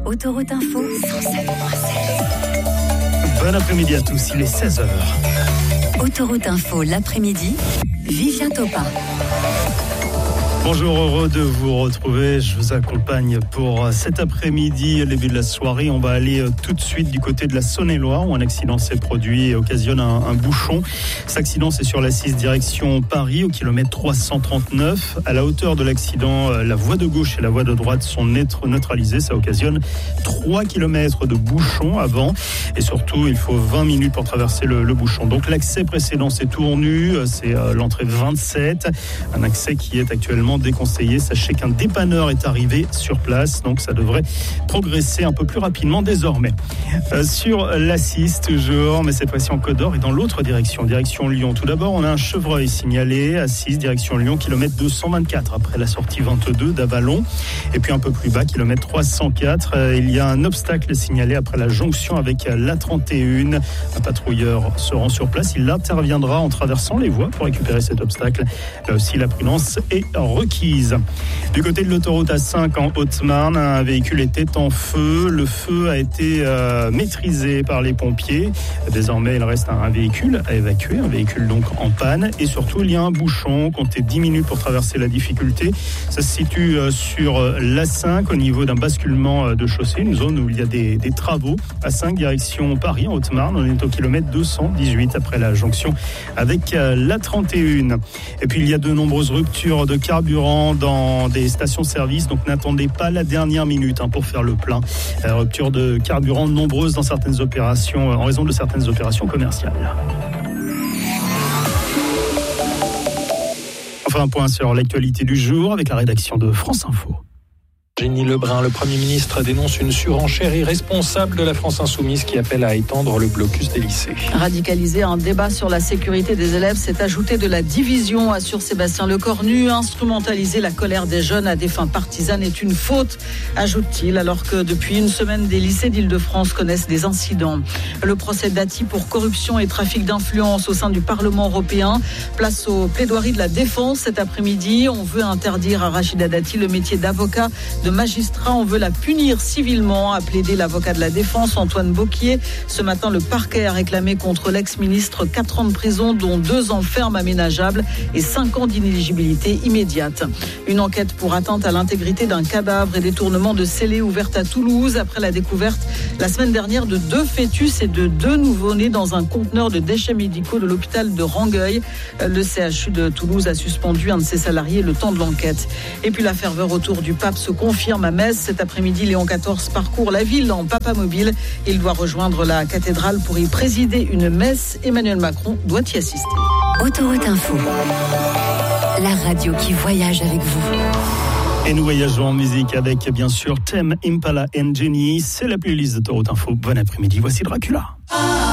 Autoroute Info 107.7. Bon après-midi à tous, il est 16h. Autoroute Info l'après-midi, Vivien Topin. Bonjour, heureux de vous retrouver. Je vous accompagne pour cet après-midi, le début de la soirée. On va aller tout de suite du côté de la Saône-et-Loire où un accident s'est produit et occasionne un bouchon. Cet accident, c'est sur la 6 direction Paris, au kilomètre 339. À la hauteur de l'accident, la voie de gauche et la voie de droite sont neutralisées. Ça occasionne 3 km de bouchon avant. Et surtout, il faut 20 minutes pour traverser le bouchon. Donc l'accès précédent, c'est Tournu. C'est l'entrée 27. Un accès qui est actuellement déconseillé. Sachez qu'un dépanneur est arrivé sur place, donc ça devrait progresser un peu plus rapidement désormais. Sur l'A6 toujours, mais cette fois-ci en Côte d'Or et dans l'autre direction Lyon. Tout d'abord, on a un chevreuil signalé à 6 direction Lyon, kilomètre 224 après la sortie 22 d'Avalon. Et puis un peu plus bas, kilomètre 304, il y a un obstacle signalé après la jonction avec l'A31. Un patrouilleur se rend sur place, il interviendra en traversant les voies pour récupérer cet obstacle. Là aussi, la prudence est requise. Du côté de l'autoroute A5 en Haute-Marne, un véhicule était en feu. Le feu a été maîtrisé par les pompiers. Désormais, il reste un véhicule à évacuer, un véhicule donc en panne. Et surtout, il y a un bouchon. Comptez 10 minutes pour traverser la difficulté. Ça se situe sur l'A5 au niveau d'un basculement de chaussée, une zone où il y a des travaux. A5 direction Paris en Haute-Marne. On est au kilomètre 218 après la jonction avec l'A31. Et puis, il y a de nombreuses ruptures de carburant dans des stations-service, donc n'attendez pas la dernière minute pour faire le plein. Rupture de carburant nombreuses dans certaines opérations, en raison de certaines opérations commerciales. Enfin, un point sur l'actualité du jour avec la rédaction de France Info. Jenny Lebrun, le Premier ministre, dénonce une surenchère irresponsable de la France insoumise qui appelle à étendre le blocus des lycées. Radicaliser un débat sur la sécurité des élèves, c'est ajouter de la division, assure Sébastien Lecornu. Instrumentaliser la colère des jeunes à des fins partisanes est une faute, ajoute-t-il, alors que depuis une semaine, des lycées d'Île-de-France connaissent des incidents. Le procès Dati pour corruption et trafic d'influence au sein du Parlement européen. Place aux plaidoiries de la défense cet après-midi. On veut interdire à Rachida Dati le métier d'avocat, de magistrat. On veut la punir civilement, a plaidé l'avocat de la défense Antoine Beauquier. Ce matin, le parquet a réclamé contre l'ex-ministre 4 ans de prison, dont 2 ans ferme aménageable et 5 ans d'inéligibilité immédiate. Une enquête pour atteinte à l'intégrité d'un cadavre et détournement de scellés ouverte à Toulouse après la découverte la semaine dernière de 2 fœtus et de 2 nouveau-nés dans un conteneur de déchets médicaux de l'hôpital de Rangueil. Le CHU de Toulouse a suspendu un de ses salariés le temps de l'enquête. Et puis la ferveur autour du pape se confirme à Metz. Cet après-midi, Léon XIV parcourt la ville en papamobile. Il doit rejoindre la cathédrale pour y présider une messe. Emmanuel Macron doit y assister. Autoroute Info, la radio qui voyage avec vous. Et nous voyageons en musique avec, bien sûr, Tame Impala and Jenny. C'est la playlist d'Autoroute Info. Bon après-midi, voici Dracula.